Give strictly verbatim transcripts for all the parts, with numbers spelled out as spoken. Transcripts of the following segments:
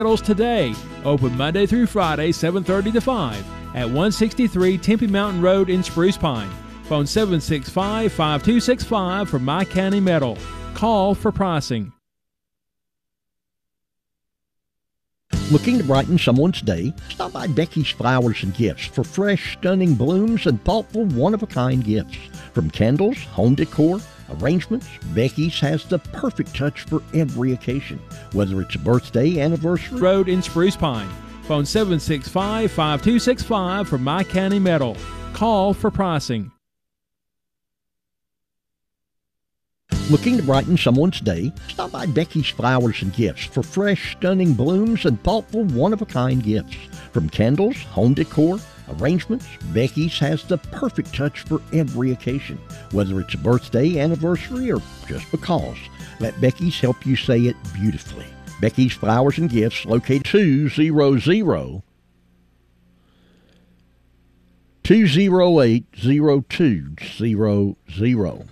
Metals today. Open Monday through Friday, seven thirty to five at one sixty-three Tempe Mountain Road in Spruce Pine. Phone seven six five, five two six five for My County Metal. Call for pricing. Looking to brighten someone's day? Stop by Becky's Flowers and Gifts for fresh, stunning blooms and thoughtful, one-of-a-kind gifts. From candles, home decor, arrangements, Becky's has the perfect touch for every occasion. Whether it's a birthday, anniversary, Road in Spruce Pine. Phone seven six five, five two six five for My County Metal. Call for pricing. Looking to brighten someone's day? Stop by Becky's Flowers and Gifts for fresh, stunning blooms and thoughtful, one-of-a-kind gifts. From candles, home decor, arrangements, Becky's has the perfect touch for every occasion. Whether it's a birthday, anniversary, or just because, let Becky's help you say it beautifully. Becky's Flowers and Gifts, located two hundred, two oh eight, oh two hundred.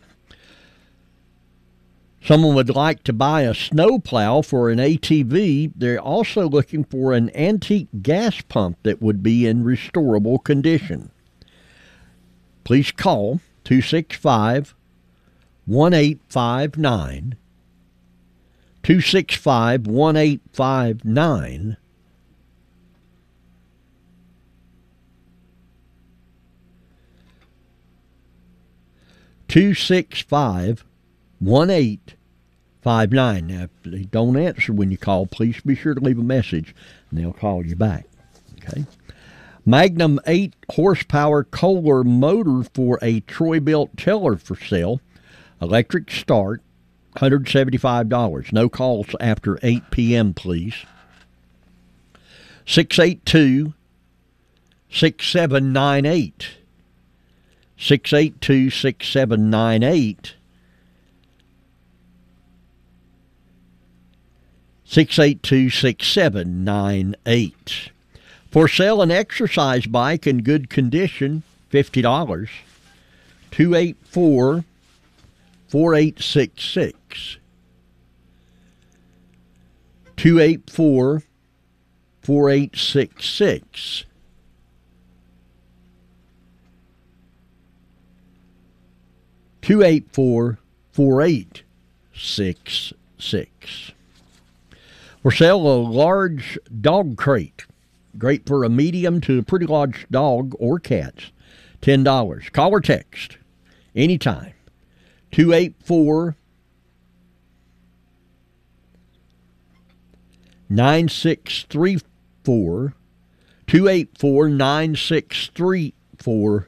Someone would like to buy a snowplow for an A T V. They're also looking for an antique gas pump that would be in restorable condition. Please call two six five, one eight five nine, two six five, one eight five nine, two six five, one eight five nine. Now, if they don't answer when you call, please be sure to leave a message, and they'll call you back. Okay. Magnum eight horsepower Kohler motor for a Troy-Bilt tiller for sale. Electric start, one hundred seventy-five dollars. No calls after eight p.m., please. six eight two, six seven nine eight. six eight two, six seven nine eight. six eight two, six seven nine eight. For sale, an exercise bike in good condition, fifty dollars. two eight four, four eight six six. two eight four, four eight six six. two eight four, four eight six six. For sale, a large dog crate. Great for a medium to a pretty large dog or cats. ten dollars. Call or text anytime. two eight four, nine six three four. two eight four, nine six three four.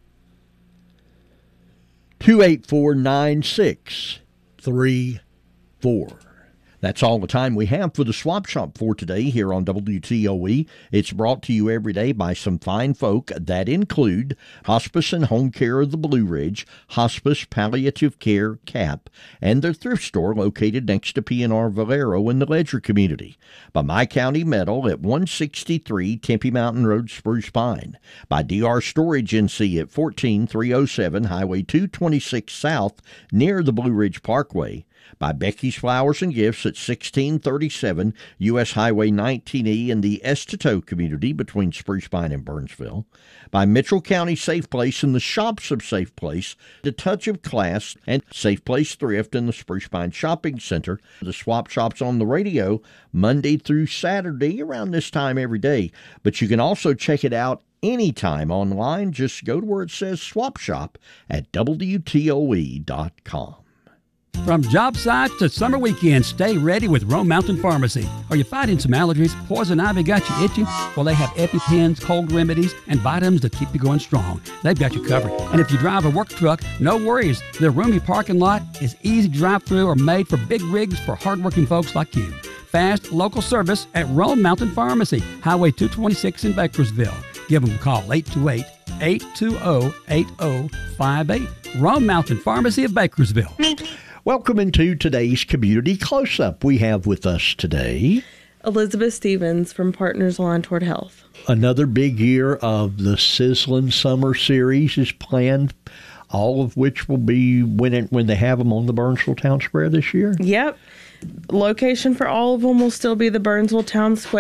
two eight four, nine six three four. That's all the time we have for the Swap Shop for today here on W T O E. It's brought to you every day by some fine folk that include Hospice and Home Care of the Blue Ridge, Hospice Palliative Care, C A P, and their thrift store located next to P and R Valero in the Ledger community. By My County Metal at one sixty-three Tempe Mountain Road, Spruce Pine. By D R Storage N C at fourteen three oh seven Highway two twenty-six South near the Blue Ridge Parkway. By Becky's Flowers and Gifts at sixteen thirty-seven U S Highway nineteen E in the Estito community between Spruce Pine and Burnsville. By Mitchell County Safe Place and the Shops of Safe Place, The Touch of Class, and Safe Place Thrift in the Spruce Pine Shopping Center. The Swap Shop's on the radio Monday through Saturday around this time every day, but you can also check it out anytime online. Just go to where it says Swap Shop at W T O E dot com. From job sites to summer weekends, stay ready with Rome Mountain Pharmacy. Are you fighting some allergies? Poison ivy got you itching? Well, they have EpiPens, cold remedies, and vitamins to keep you going strong. They've got you covered. And if you drive a work truck, no worries. Their roomy parking lot is easy to drive through or made for big rigs for hardworking folks like you. Fast, local service at Rome Mountain Pharmacy, Highway two twenty-six in Bakersville. Give them a call, eight two eight, eight two zero, eight zero five eight. Rome Mountain Pharmacy of Bakersville. Welcome into today's Community Close-Up. We have with us today Elizabeth Stevens from Partners Lawn Toward Health. Another big year of the Sizzlin' Summer Series is planned. all of which will be when it, when they have them on the Burnsville Town Square this year? Yep. Location for all of them will still be the Burnsville Town Square.